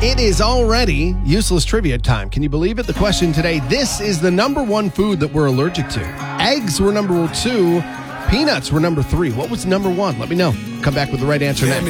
It is already useless trivia time. Can you believe it? The question today, this is the number one food that we're allergic to. Eggs were number 2. Peanuts were number 3. What was number 1? Let me know. Come back with the right answer next.